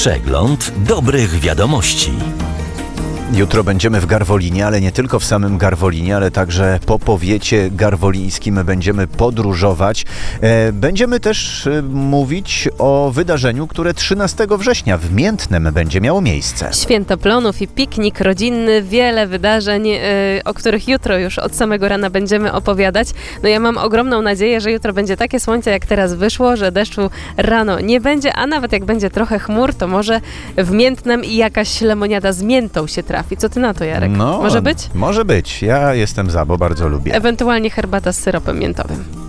Przegląd dobrych wiadomości. Jutro będziemy w Garwolinie, ale nie tylko w samym Garwolinie, ale także po powiecie garwolińskim będziemy podróżować. Będziemy też mówić o wydarzeniu, które 13 września w Miętnem będzie miało miejsce. Święto plonów i piknik rodzinny, wiele wydarzeń, o których jutro już od samego rana będziemy opowiadać. No ja mam ogromną nadzieję, że jutro będzie takie słońce, jak teraz wyszło, że deszczu rano nie będzie, a nawet jak będzie trochę chmur, to może w Miętnem i jakaś lemoniada z miętą się trafi. Co ty na to, Jarek? No, może być? Może być. Ja jestem za, bo bardzo lubię. Ewentualnie herbata z syropem miętowym.